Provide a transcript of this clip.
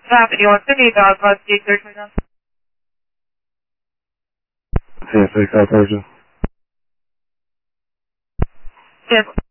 Traffic, you want to need Alpha State 39? CSA South Persian. Yes.